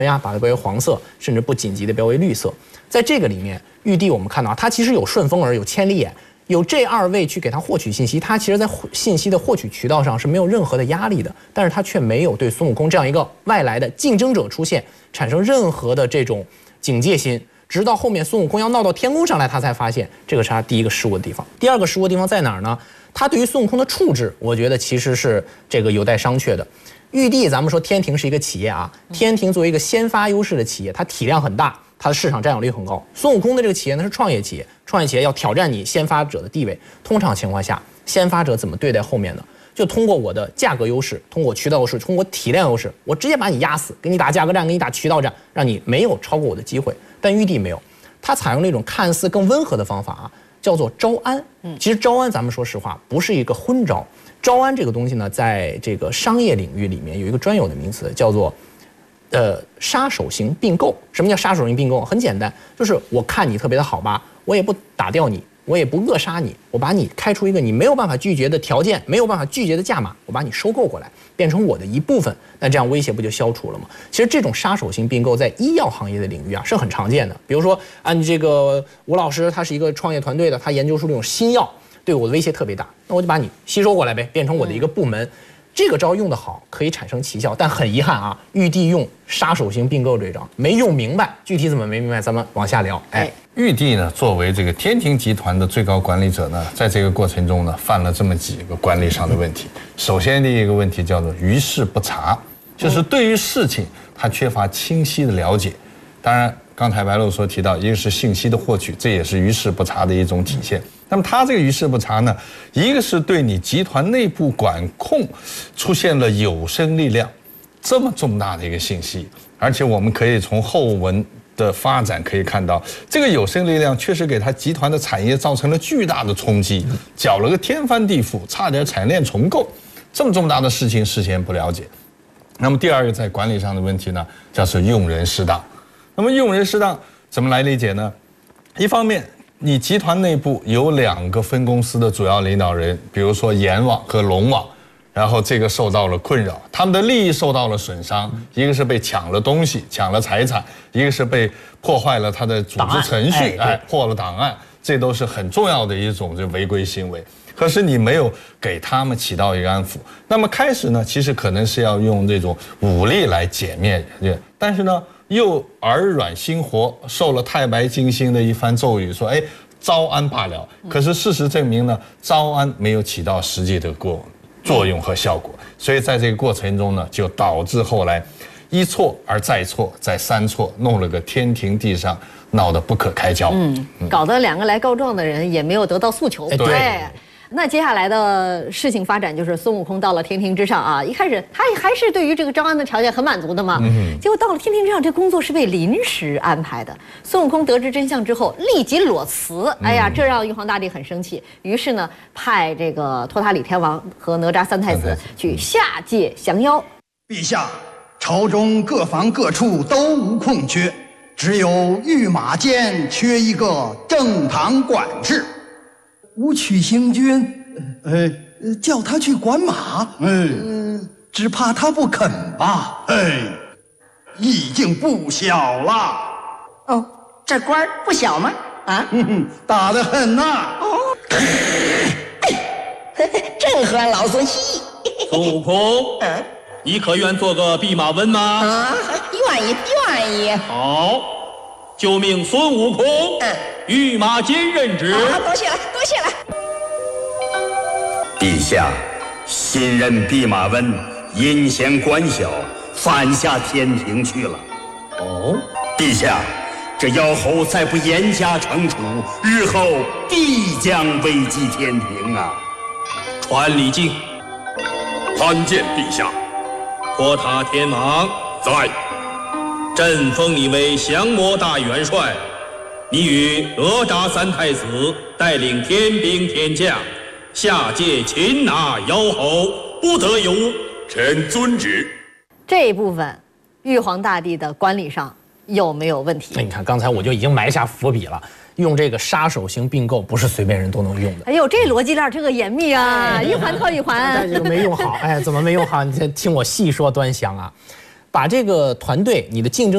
呀，把它标为黄色，甚至不紧急的标为绿色。在这个里面，玉帝我们看到它其实有顺风耳，有千里眼，有这2位去给他获取信息，他其实在信息的获取渠道上是没有任何的压力的，但是他却没有对孙悟空这样一个外来的竞争者出现产生任何的这种警戒心。直到后面孙悟空要闹到天宫上来，他才发现这个是他第一个失误的地方。第二个失误的地方在哪儿呢？他对于孙悟空的处置，我觉得其实是这个有待商榷的。玉帝，咱们说天庭是一个企业啊，天庭作为一个先发优势的企业，它体量很大，它的市场占有率很高。孙悟空的这个企业呢是创业企业，创业企业要挑战你先发者的地位。通常情况下，先发者怎么对待后面呢？就通过我的价格优势，通过渠道优势，通过体量优势，我直接把你压死，给你打价格战，给你打渠道战，让你没有超过我的机会。但玉帝没有，他采用了一种看似更温和的方法啊，叫做招安。其实招安，咱们说实话，不是一个昏招。招安这个东西呢，在这个商业领域里面有一个专有的名词，叫做杀手型并购。什么叫杀手型并购？很简单，就是我看你特别的好吧，我也不打掉你，我也不扼杀你，我把你开出一个你没有办法拒绝的条件，没有办法拒绝的价码，我把你收购过来，变成我的一部分，那这样威胁不就消除了吗？其实这种杀手型并购在医药行业的领域啊是很常见的。比如说按这个吴老师，他是一个创业团队的，他研究出这种新药，对我的威胁特别大，那我就把你吸收过来呗，变成我的一个部门。这个招用得好，可以产生奇效，但很遗憾啊，玉帝用杀手型并购这招没用明白，具体怎么没明白，咱们往下聊。 玉帝呢，作为这个天庭集团的最高管理者呢，在这个过程中呢，犯了这么几个管理上的问题。首先第一个问题叫做于事不察，就是对于事情他缺乏清晰的了解。当然，刚才白露所提到，一个是信息的获取，这也是于事不察的一种体现。那么他这个于事不察呢，一个是对你集团内部管控出现了有生力量这么重大的一个信息，而且我们可以从后文的发展可以看到，这个有生力量确实给他集团的产业造成了巨大的冲击，搅了个天翻地覆，差点产业链重构。这么重大的事情事先不了解。那么第二个在管理上的问题呢，就是用人失当。那么用人失当怎么来理解呢？一方面，你集团内部有2个分公司的主要领导人，比如说阎王和龙王，然后这个受到了困扰，他们的利益受到了损伤，一个是被抢了东西，抢了财产，一个是被破坏了他的组织程序，破了档案，这都是很重要的一种这违规行为。可是你没有给他们起到一个安抚。那么开始呢，其实可能是要用这种武力来歼灭，但是呢，又耳软心活，受了太白金星的一番咒语，说招安罢了。可是事实证明呢，招安没有起到实际的作用和效果，所以在这个过程中呢，就导致后来一错而再错，再三错，弄了个天庭地上，闹得不可开交。 搞得2个来告状的人也没有得到诉求。 对。 那接下来的事情发展就是孙悟空到了天庭之上啊，一开始他还是对于这个招安的条件很满足的嘛，结果到了天庭之上，这工作是被临时安排的。孙悟空得知真相之后，立即裸辞，这让玉皇大帝很生气，于是呢，派这个托塔李天王和哪吒3太子去下界降妖。 陛下，朝中各房各处都无空缺，只有御马监缺一个正堂管事。吾取行军，叫他去管马，只怕他不肯吧？已经不小了。 哦，这官不小吗？啊， 大得很呐。 正合老孙意。 孙悟空，你可愿做个弼马温吗？ 啊，愿意。 好，就命孙悟空御马监任职。 多谢了。 陛下，新任弼马温阴险官小，反下天庭去了。陛下，这妖猴再不严加惩处，日后必将危及天庭啊！ 传礼敬。 参见陛下。 托塔天王在。 朕封你为降魔大元帅，你与哪吒3太子带领天兵天将下界擒拿妖猴，不得有误。 臣遵旨。 这一部分，玉皇大帝的管理上有没有问题？ 你看，刚才我就已经埋下伏笔了。用这个杀手型并购不是随便人都能用的。 哎呦，这逻辑链这个严密啊，一环套一环。 但这个没用好，怎么没用好？你听我细说端详啊。把这个团队，你的竞争